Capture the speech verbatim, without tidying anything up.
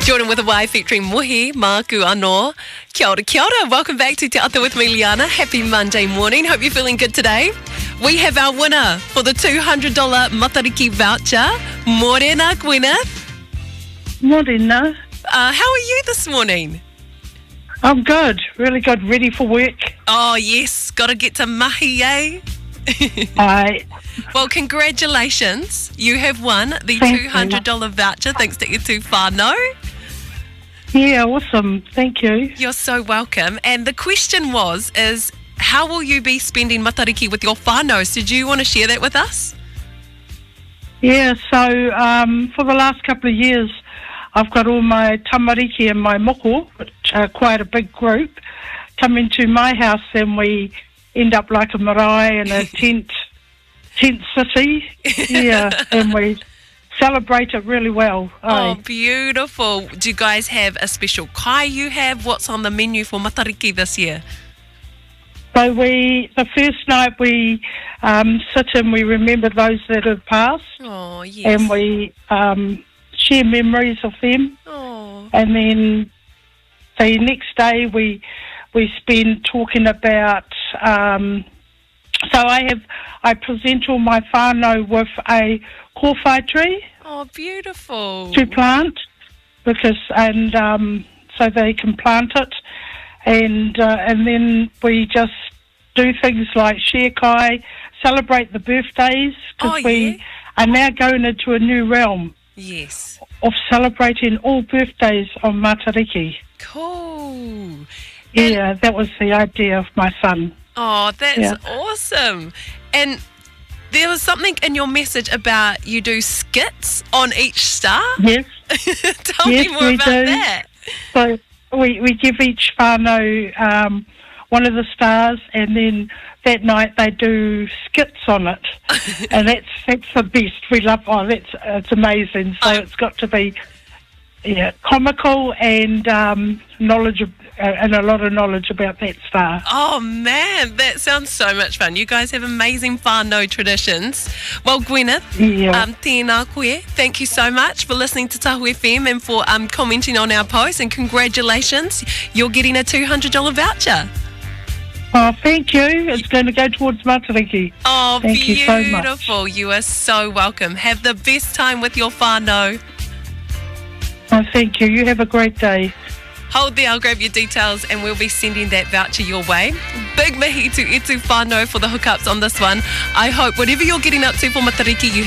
Jordan with a Y featuring Muhi, Māku Anō. Kia ora, kia ora. Welcome back to Te Ata with me, Liana. Happy Monday morning. Hope you're feeling good today. We have our winner for the two hundred dollars Matariki voucher. Morena, Gwyneth. Morena. Uh, how are you this morning? I'm good. Really good. Ready for work. Oh, yes. Got to get to mahi, eh? Aye. Well, congratulations. You have won the Thank two hundred dollars voucher thanks to Itu Whānau. Yeah, awesome. Thank you. You're so welcome. And the question was, is how will you be spending Matariki with your whānau? So do you want to share that with us? Yeah, so um, for the last couple of years, I've got all my tamariki and my moko, which are quite a big group, come into my house, and we end up like a marae in a tent, tent city. Yeah, and we celebrate it really well. Oh, eh? beautiful. Do you guys have a special kai you have? What's on the menu for Matariki this year? So we, the first night we um, sit and we remember those that have passed. Oh, yes. And we um, share memories of them. Oh. And then the next day we we spend talking about. Um, so I have I present all my whānau with a kōwhai tree. Oh, beautiful. To plant, because and um, so they can plant it, and uh, and then we just do things like share kai, celebrate the birthdays, because Oh, we yeah? are now going into a new realm Yes. of celebrating all birthdays on Matariki. Cool. Yeah, that was the idea of my son. Oh, that's Yeah. awesome. And there was something in your message about you do skits on each star. Yes. Tell Yes, me more we about do. that. So we, we give each whānau um, one of the stars, and then that night they do skits on it. And that's that's the best. We love oh that's it's amazing. So Oh. it's got to be yeah, comical and um, knowledge of, uh, and a lot of knowledge about that star. Oh, man, that sounds so much fun. You guys have amazing whānau traditions. Well, Gwyneth, Yeah. um, tēnā koe. Thank you so much for listening to Tahu F M and for um, commenting on our post. And congratulations, you're getting a two hundred dollars voucher. Oh, thank you. It's going to go towards Matariki. Oh, Thank beautiful. you so much. You are so welcome. Have the best time with your whānau. Oh, thank you. You have a great day. Hold there, I'll grab your details and we'll be sending that voucher your way. Big mihi to Itu Whānau for the hookups on this one. I hope whatever you're getting up to for Matariki, you